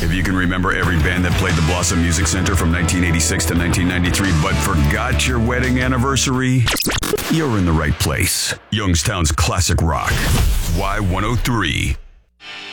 If you can remember every band that played the Blossom Music Center from 1986 to 1993 but forgot your wedding anniversary, you're in the right place. Youngstown's classic rock. Y103.